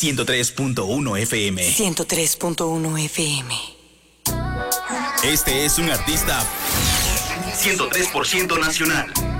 103.1 FM. 103.1 FM. Este es un artista 103% nacional.